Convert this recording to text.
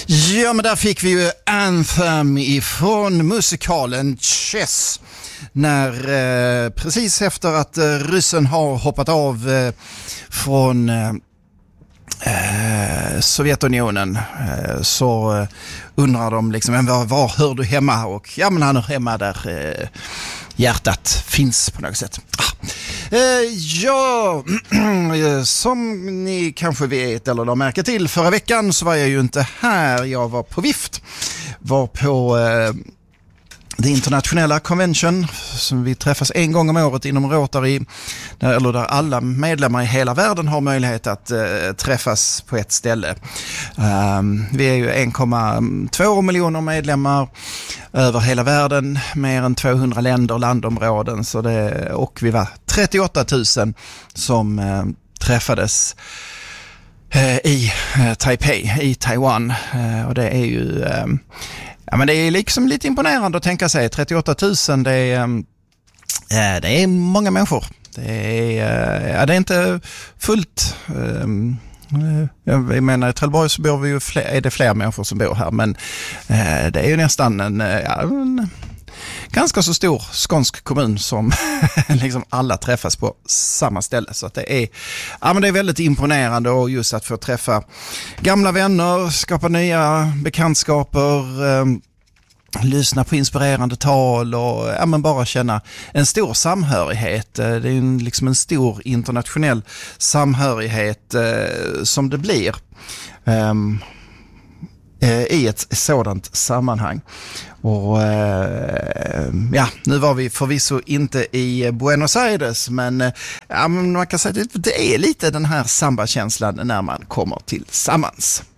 Ja, men där fick vi ju Anthem ifrån musikalen Chess. När precis efter att ryssen har hoppat av från Sovjetunionen så undrar de liksom, var hör du hemma? Och ja, men han är hemma där hjärtat finns på något sätt. Ja, som ni kanske vet eller har märkt till, förra veckan så var jag ju inte här. Jag var på vift. Var på det internationella convention som vi träffas en gång om året inom Rotary, där alla medlemmar i hela världen har möjlighet att träffas på ett ställe. Vi är ju 1,2 miljoner medlemmar över hela världen, mer än 200 länder och landområden, och vi var 38 000 som träffades i Taipei, i Taiwan, och det är ju ja, men det är liksom lite imponerande att tänka sig 38 000, det är många människor. Det är inte fullt. Jag menar, i Trelleborg så bor vi ju är det fler människor som bor här, men det är ju nästan en ganska så stor skånsk kommun som liksom alla träffas på samma ställe. Så att det är väldigt imponerande, och just att få träffa gamla vänner, skapa nya bekantskaper, lyssna på inspirerande tal och bara känna en stor samhörighet. Det är ju liksom en stor internationell samhörighet som det blir i ett sådant sammanhang. Och nu var vi förvisso inte i Buenos Aires, men man kan säga att det är lite den här samba-känslan när man kommer tillsammans.